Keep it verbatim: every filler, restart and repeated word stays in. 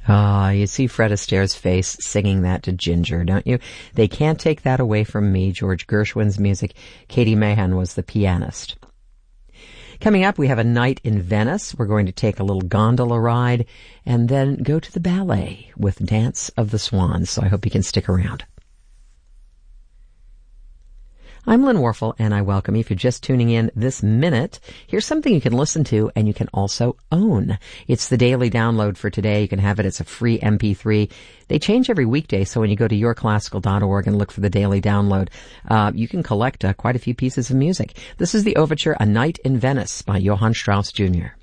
Ah, you see Fred Astaire's face singing that to Ginger, don't you? They can't take that away from me. George Gershwin's music. Katie Mahan was the pianist. Coming up, we have a night in Venice. We're going to take a little gondola ride and then go to the ballet with Dance of the Swans. So I hope you can stick around. I'm Lynn Warfel, and I welcome you. If you're just tuning in this minute, here's something you can listen to and you can also own. It's the daily download for today. You can have it. It's a free M P three. They change every weekday, so when you go to your classical dot org and look for the daily download, uh, you can collect uh, quite a few pieces of music. This is the overture, A Night in Venice by Johann Strauss Junior